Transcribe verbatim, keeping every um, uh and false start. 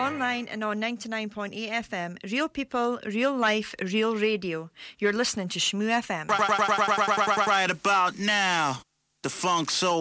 online and on ninety-nine point eight F M. Real people, real life, real radio. You're listening to Shmoo F M. Right, right, right, right, right, right, right about now, the Funk Soul